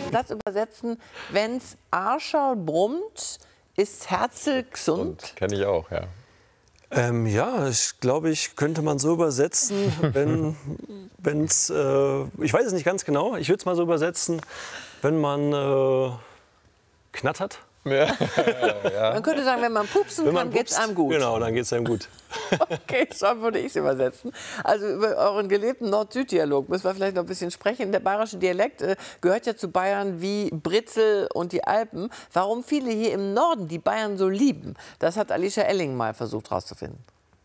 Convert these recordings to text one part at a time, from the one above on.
den Satz übersetzen, wenn's Arscherl brummt, ist Herzl gesund. Kenne ich auch, ja. Ja, ich glaube, könnte man so übersetzen, wenn's, ich weiß es nicht ganz genau, ich würde es mal so übersetzen, wenn man knattert. Ja. Man könnte sagen, wenn man pupsen kann, geht es einem gut. Genau, dann geht es einem gut. Okay, so würde ich es übersetzen. Also über euren gelebten Nord-Süd-Dialog müssen wir vielleicht noch ein bisschen sprechen. Der bayerische Dialekt gehört ja zu Bayern wie Britzel und die Alpen. Warum viele hier im Norden die Bayern so lieben, das hat Alicia Elling mal versucht herauszufinden.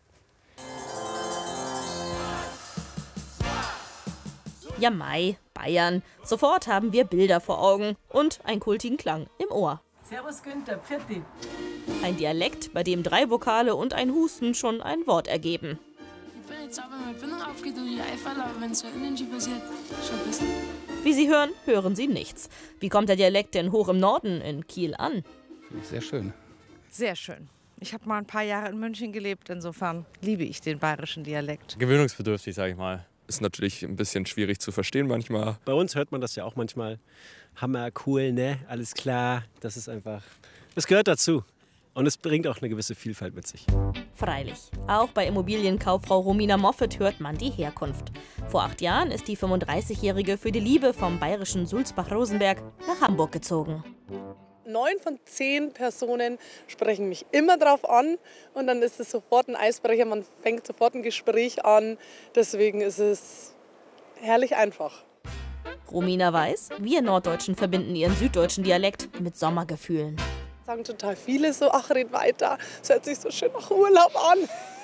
Ja, Mai, Bayern. Sofort haben wir Bilder vor Augen und einen kultigen Klang im Ohr. Servus Günther, Pfirti. Ein Dialekt, bei dem 3 Vokale und ein Husten schon ein Wort ergeben. Ich bin jetzt aber mit Bindung aufgeht und die Eifel, aber wenn es so innen passiert, schon ein bisschen. Wie Sie hören, hören Sie nichts. Wie kommt der Dialekt denn hoch im Norden in Kiel an? Finde ich sehr schön. Sehr schön. Ich habe mal ein paar Jahre in München gelebt, insofern liebe ich den bayerischen Dialekt. Gewöhnungsbedürftig, sage ich mal. Ist natürlich ein bisschen schwierig zu verstehen manchmal. Bei uns hört man das ja auch manchmal. Hammer, cool, ne? Alles klar. Das ist einfach, das gehört dazu. Und es bringt auch eine gewisse Vielfalt mit sich. Freilich. Auch bei Immobilienkauffrau Romina Moffat hört man die Herkunft. Vor 8 Jahren ist die 35-Jährige für die Liebe vom bayerischen Sulzbach-Rosenberg nach Hamburg gezogen. 9 von 10 Personen sprechen mich immer drauf an und dann ist es sofort ein Eisbrecher, man fängt sofort ein Gespräch an. Deswegen ist es herrlich einfach. Romina weiß, wir Norddeutschen verbinden ihren süddeutschen Dialekt mit Sommergefühlen. Sagen total viele so, ach, red weiter, es hört sich so schön nach Urlaub an.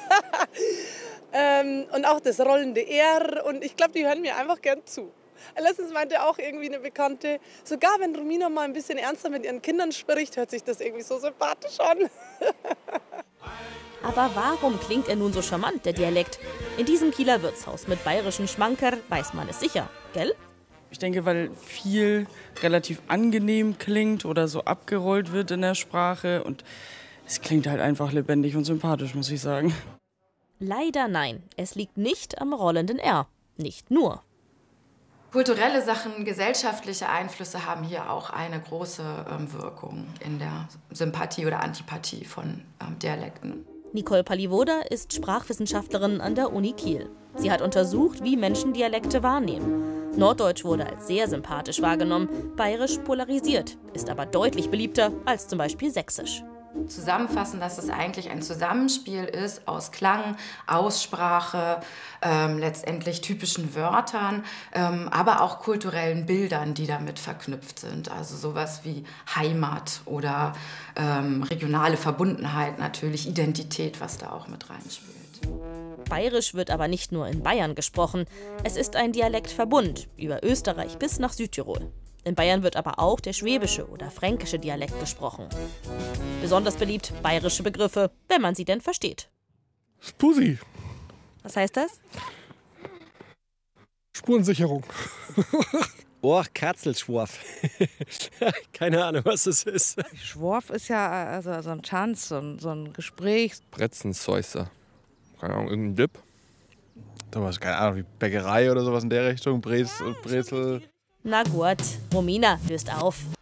Und auch das rollende R und ich glaube, die hören mir einfach gern zu. Letztens meinte auch irgendwie eine Bekannte, sogar wenn Romina mal ein bisschen ernster mit ihren Kindern spricht, hört sich das irgendwie so sympathisch an. Aber warum klingt er nun so charmant, der Dialekt? In diesem Kieler Wirtshaus mit bayerischen Schmankerl weiß man es sicher, gell? Ich denke, weil viel relativ angenehm klingt oder so abgerollt wird in der Sprache. Und es klingt halt einfach lebendig und sympathisch, muss ich sagen. Leider nein, es liegt nicht am rollenden R. Nicht nur. Kulturelle Sachen, gesellschaftliche Einflüsse haben hier auch eine große Wirkung in der Sympathie oder Antipathie von Dialekten. Nicole Palivoda ist Sprachwissenschaftlerin an der Uni Kiel. Sie hat untersucht, wie Menschen Dialekte wahrnehmen. Norddeutsch wurde als sehr sympathisch wahrgenommen, Bayerisch polarisiert, ist aber deutlich beliebter als zum Beispiel Sächsisch. Zusammenfassen, dass es eigentlich ein Zusammenspiel ist aus Klang, Aussprache, letztendlich typischen Wörtern, aber auch kulturellen Bildern, die damit verknüpft sind. Also sowas wie Heimat oder regionale Verbundenheit, natürlich Identität, was da auch mit reinspielt. Bayerisch wird aber nicht nur in Bayern gesprochen. Es ist ein Dialektverbund über Österreich bis nach Südtirol. In Bayern wird aber auch der schwäbische oder fränkische Dialekt gesprochen. Besonders beliebt bayerische Begriffe, wenn man sie denn versteht. Spusi. Was heißt das? Spurensicherung. Oh, Katzelschworf. Keine Ahnung, was das ist. Schworf ist ja also so ein Tanz, so ein Gespräch. Brezensäuser. Keine Ahnung, irgendein Dip. Thomas, keine Ahnung, wie Bäckerei oder sowas in der Richtung. Brezel. Na gut, Romina löst auf.